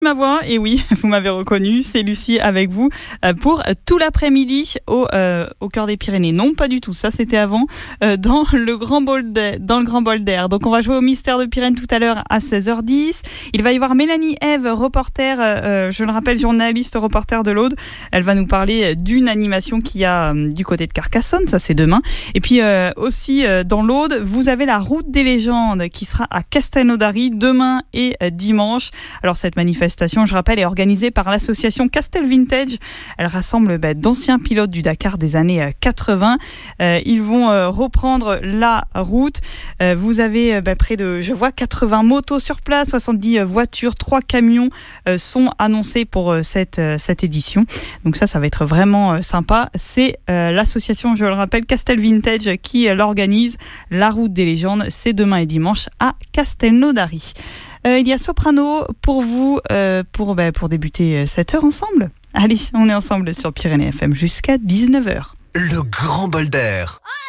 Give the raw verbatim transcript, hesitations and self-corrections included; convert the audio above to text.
Ma voix, et oui, vous m'avez reconnu, c'est Lucie avec vous euh, pour tout l'après-midi au, euh, au cœur des Pyrénées. Non, pas du tout, ça c'était avant, euh, dans, le grand bol de, dans le grand bol d'air. Donc on va jouer au Mystère de Pyrénées tout à l'heure à seize heures dix. Il va y avoir Mélanie Eve, reporter, euh, je le rappelle, journaliste reporter de l'Aude. Elle va nous parler d'une animation qu'il y a euh, du côté de Carcassonne, ça c'est demain. Et puis euh, aussi euh, dans l'Aude, vous avez la route des légendes qui sera à Castelnaudary demain et euh, dimanche. Alors cette manifestation, je rappelle, est organisée par l'association Castel Vintage. Elle rassemble bah, d'anciens pilotes du Dakar des années euh, quatre-vingts. Euh, ils vont euh, reprendre la route. Euh, vous avez euh, bah, près de, je vois, quatre-vingts motos sur place, soixante-dix euh, voitures, trois camions euh, sont annoncés pour euh, cette, euh, cette édition. Donc ça, ça va être vraiment euh, sympa. C'est euh, l'association, je le rappelle, Castel Vintage qui euh, l'organise. La route des légendes, c'est demain et dimanche à Castelnaudary. Euh, il y a Soprano pour vous, euh, pour, bah, pour débuter cette heure ensemble. Allez, on est ensemble sur Pyrénées F M jusqu'à dix-neuf heures. Le grand bol d'air.